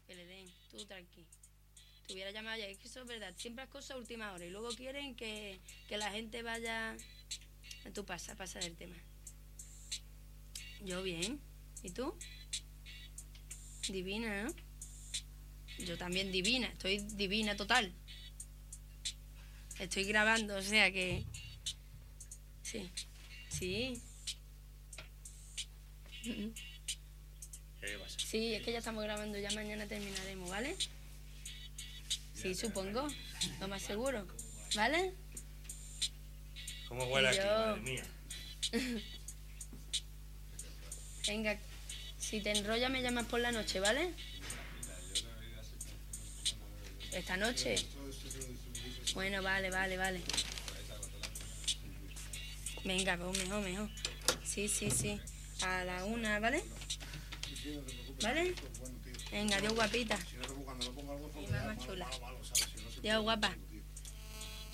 Que le den, tú tranqui. Te hubiera llamado ya, es que eso es verdad, siempre las cosas a última hora y luego quieren que la gente vaya... Tú pasa del tema. Yo bien, ¿y tú? Divina, ¿no? Yo también divina, estoy divina total. Estoy grabando, o sea que... Sí, sí. ¿Qué pasa? Sí, es que ya estamos grabando, ya mañana terminaremos, ¿vale? Sí, supongo, lo más seguro, ¿vale? ¿Cómo huele aquí, madre mía? Venga, si te enrollas me llamas por la noche, ¿vale? ¿Esta noche? Bueno, vale. Venga, pues mejor. Sí. A la 1, ¿vale? ¿Vale? Venga, adiós, guapita. Mi mamá chula. Adiós, guapa.